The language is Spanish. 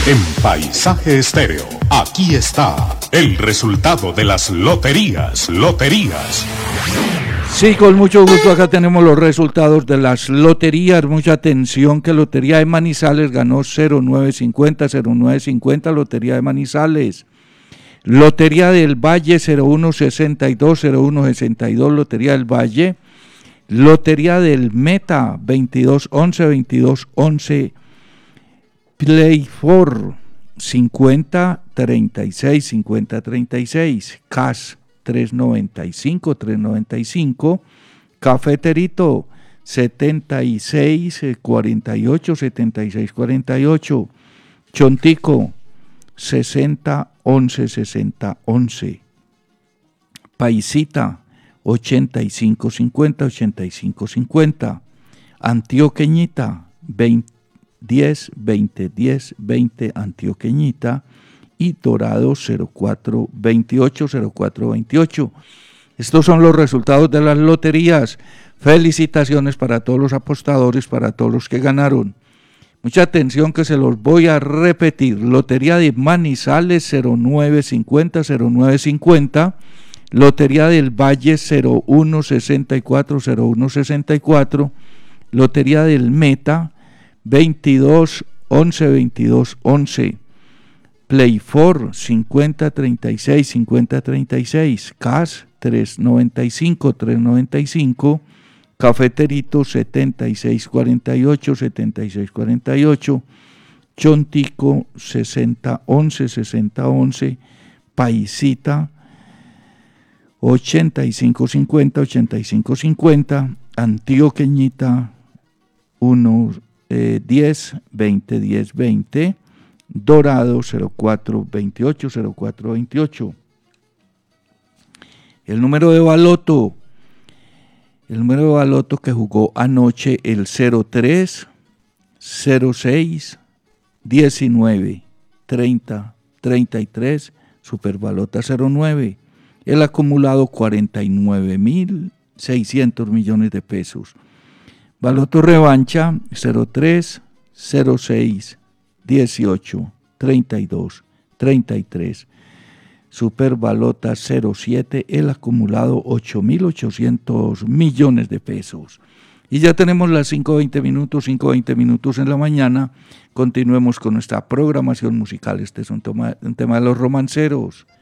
En Paisaje Estéreo, aquí está el resultado de las loterías. Sí, con mucho gusto acá tenemos los resultados de las loterías. Mucha atención que Lotería de Manizales ganó 0950, Lotería de Manizales. Lotería del Valle 0162, Lotería del Valle. Lotería del Meta 2211, Play 4 5036, Cash 395, Cafeterito 7648, Chontico 6011, Paisita 8550, Antioqueñita 20 Antioqueñita y Dorado 0428. Estos son los resultados de las loterías. Felicitaciones para todos los apostadores, para todos los que ganaron. Mucha atención que se los voy a repetir. Lotería de Manizales 0950, Lotería del Valle 0164, Lotería del Meta 2211, Play 4 5036, Cash 395, Cafeterito 7648, Chontico 6011, Paisita 8550, Antioqueñita 1020, Dorado 0428. El número de baloto que jugó anoche, el 03, 06, 19, 30, 33, Superbalota 09. El acumulado 49.600 millones de pesos. Baloto revancha 03, 06, 18, 32, 33. Superbalota 07, el acumulado 8.800 millones de pesos. Y ya tenemos las 5:20 minutos en la mañana. Continuemos con nuestra programación musical. Este es un tema de los romanceros.